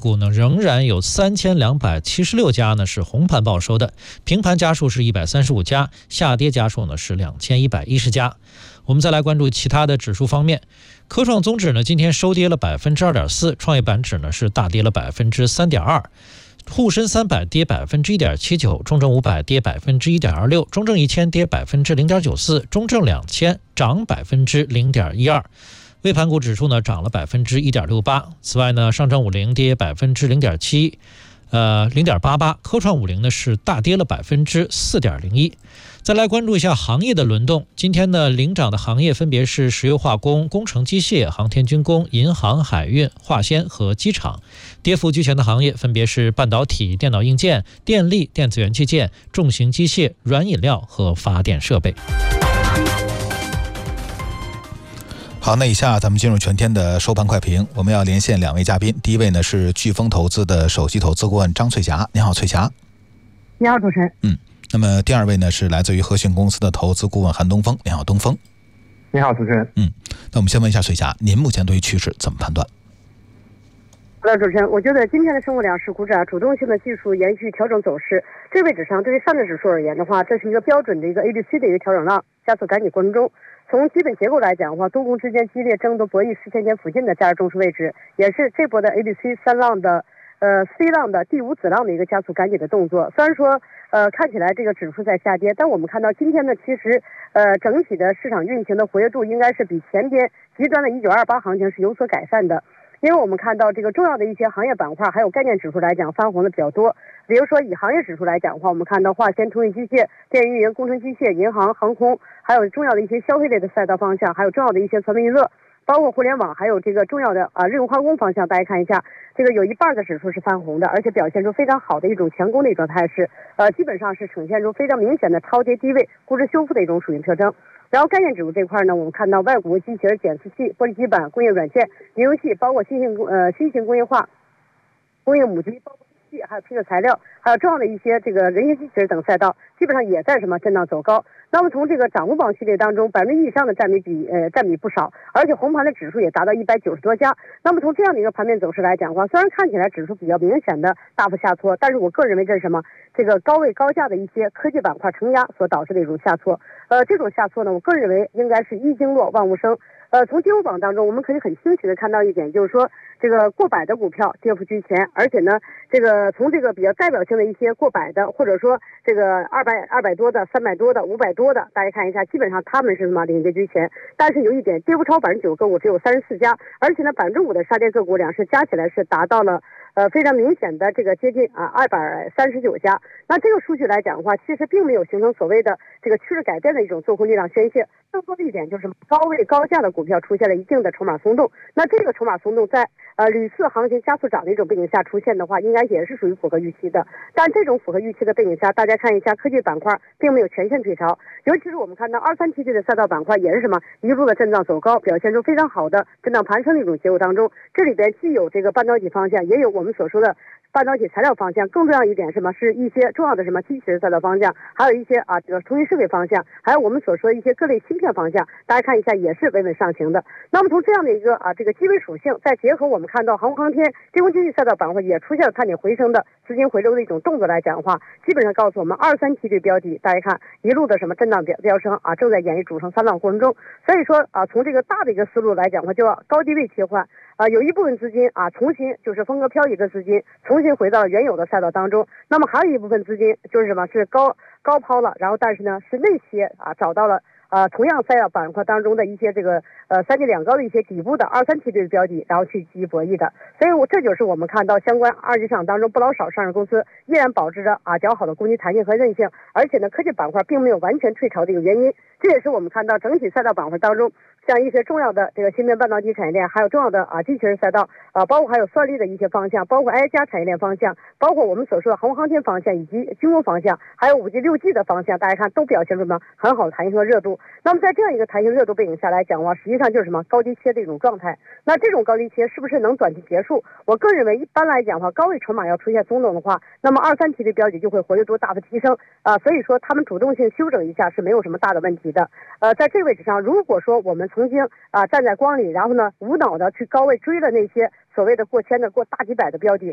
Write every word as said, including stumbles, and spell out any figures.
股呢仍然有三千两百七十六家呢是红盘报收的，平盘家数是一百三十五家，下跌家数呢是两千一百一十家。我们再来关注其他的指数方面，科创综指呢今天收跌了百分之二点四，创业板指呢是大跌了百分之三点二。沪深三百跌百分之一点七九，中证五百跌百分之一点二六，中证一千跌百分之零点九四，中证两千涨百分之零点一二。微盘股指数呢涨了百分之一点六八。此外呢，上证五零跌百分之零点七，呃零点八八，科创五零呢是大跌了百分之四点零一。再来关注一下行业的轮动，今天呢领涨的行业分别是石油化工、工程机械、航天军工、银行、海运、化纤和机场。跌幅居前的行业分别是半导体、电脑硬件、电力、电子元器件、重型机械、软饮料和发电设备。 好，那以下咱们进入全天的收盘快评，我们要连线两位嘉宾。第一位呢是飓风投资的首席投资顾问张翠霞，你好，翠霞。 你好，主持人。 嗯，那么第二位呢是来自于和讯公司的投资顾问韩东风，你好，东风。 你好，主持人。 嗯，那我们先问一下翠霞，您目前对于趋势怎么判断？ 好的，主持人，我觉得今天的生物粮食股指啊，主动性的技术延续调整走势，这位置上对于上证指数而言的话，这是一个标准的一个 A B C 的一个调整浪，加速赶紧过程中。从基本结构来讲的话，多空之间激烈争夺博弈四千点附近的价值中枢位置，也是这波的 A B C 三浪的呃 C 浪的第五子浪的一个加速赶紧的动作。虽然说呃看起来这个指数在下跌，但我们看到今天呢，其实呃整体的市场运行的活跃度应该是比前边极端的一九二八行情是有所改善的。因为我们看到这个重要的一些行业板块还有概念指数来讲翻红的比较多，比如说以行业指数来讲的话，我们看到化纤、通信机械、电运营、工程机械、银行、航空，还有重要的一些消费类的赛道方向，还有重要的一些传媒娱乐，包括互联网，还有这个重要的啊日用化工方向，大家看一下，这个有一半的指数是翻红的，而且表现出非常好的一种强攻的一种态势，呃，基本上是呈现出非常明显的超跌低位、估值修复的一种属性特征。然后概念指数这块呢，我们看到外骨机器人、检测器、玻璃基板、工业软件、云游戏，包括新型工呃新型工业化、工业母机，包括机器，还有配色材料，还有重要的一些这个人形机器人等赛道，基本上也在什么震荡走高。那么从这个涨幅榜系列当中，百分之一以上的占比比呃占比不少，而且红盘的指数也达到一百九十多家。那么从这样的一个盘面走势来讲的话，虽然看起来指数比较明显的大幅下挫，但是我个人认为这是什么？这个高位高价的一些科技板块承压所导致的一种下挫。呃，这种下挫呢，我个人认为应该是一经落万物生。呃，从跌幅榜当中，我们可以很清晰的看到一点，就是说这个过百的股票跌幅居前，而且呢，这个从这个比较代表性的一些过百的，或者说这个二百二百多的、三百多的、五百多的，大家看一下，基本上他们是什么领跌居前。但是有一点，跌幅超百分之九个股只有三十四家，而且呢，百分之五的杀跌个股两市加起来是达到了呃非常明显的这个接近啊二百三十九家。那这个数据来讲的话，其实并没有形成所谓的这个趋势改变的一种做空力量宣泄。更多的一点就是高位高价的股票出现了一定的筹码松动，那这个筹码松动在呃屡次行情加速涨的一种背景下出现的话，应该也是属于符合预期的。但这种符合预期的背景下，大家看一下科技板块并没有全线退潮，尤其是我们看到二三梯队的赛道板块也是什么一路的震荡走高，表现出非常好的震荡盘升的一种结构当中。这里边既有这个半导体方向，也有我们所说的半导体材料方向，更重要一点什么是一些重要的什么机器人赛道方向，还有一些啊这个通讯设备方向，还有我们所说的一些各类芯片方向，大家看一下也是稳稳上行的。那么从这样的一个啊这个基本属性，再结合我们看到航空航天、低空经济赛道板块也出现了探底回升的资金回流的一种动作来讲的话，基本上告诉我们二三梯队标的，大家看一路的什么震荡飙飙升啊，正在演绎主升三浪过程中。所以说啊，从这个大的一个思路来讲的话，就要高低位切换。啊，有一部分资金啊，重新就是风格漂移的资金，重新回到了原有的赛道当中。那么还有一部分资金就是什么？是高高抛了，然后但是呢，是那些啊找到了呃同样赛道板块当中的一些这个呃三级两高的一些底部的二三梯队的标的，然后去积极博弈的。所以我这就是我们看到相关二级市场当中不老少上市公司依然保持着啊较好的攻击弹性和韧性，而且呢科技板块并没有完全退潮的一个原因。这也是我们看到整体赛道板块当中，像一些重要的这个芯片半导体产业链，还有重要的啊机器人赛道啊，包括还有算力的一些方向，包括 I 加产业链方向，包括我们所说的航空航天方向以及军工方向，还有五 G 六 G 的方向，大家看都表现出什么很好的弹性和热度。那么在这样一个弹性热度背景下来讲的话，实际上就是什么高低切的一种状态。那这种高低切是不是能短期结束？我个人认为一般来讲的话，高位筹码要出现松动的话，那么二三梯的标的就会活跃度大幅提升啊，所以说他们主动性修整一下是没有什么大的问题的。呃，在这个位置上，如果说我们曾经啊站在光里，然后呢无脑的去高位追了那些所谓的过千的过大几百的标的，